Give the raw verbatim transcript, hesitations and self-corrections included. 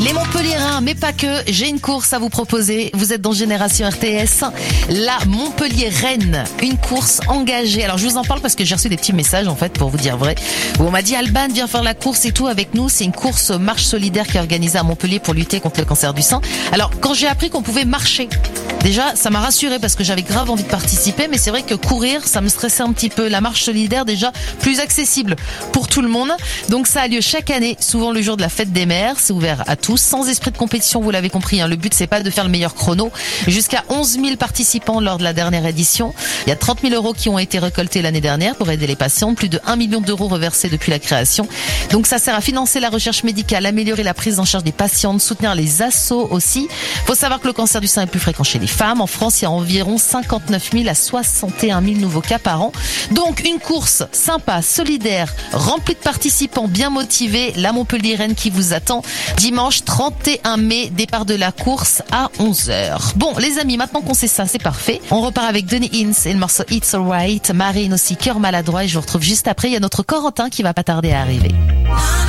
Les Montpelliérains, mais pas que, j'ai une course à vous proposer. Vous êtes dans Génération R T S, la Montpellier-Rennes, une course engagée. Alors je vous en parle parce que j'ai reçu des petits messages en fait pour vous dire vrai. Où on m'a dit Alban, viens faire la course et tout avec nous. C'est une course marche solidaire qui est organisée à Montpellier pour lutter contre le cancer du sein. Alors quand j'ai appris qu'on pouvait marcher, déjà ça m'a rassurée parce que j'avais grave envie de participer, mais c'est vrai que courir, ça me stressait un petit peu. La marche solidaire déjà plus accessible pour tout le monde. Donc ça a lieu chaque année, souvent le jour de la fête des mères. C'est ouvert à tous, sans esprit de compétition, vous l'avez compris. Hein. Le but, c'est pas de faire le meilleur chrono. Jusqu'à onze mille participants lors de la dernière édition. Il y a trente mille euros qui ont été récoltés l'année dernière pour aider les patients. Plus de un million d'euros reversés depuis la création. Donc ça sert à financer la recherche médicale, améliorer la prise en charge des patientes, soutenir les assos aussi. Faut savoir que le cancer du sein est plus fréquent chez les femmes. En France, il y a environ cinquante-neuf mille à soixante et un mille nouveaux cas par an. Donc une course sympa, solidaire, remplie de participants bien motivés. La Montpellier-Rennes qui vous attend dimanche trente et un mai, départ de la course à onze heures. Bon, les amis, maintenant qu'on sait ça, c'est parfait. On repart avec Donny Hinds et le morceau It's Alright. Marine aussi, cœur maladroit. Et je vous retrouve juste après. Il y a notre Corentin qui va pas tarder à arriver.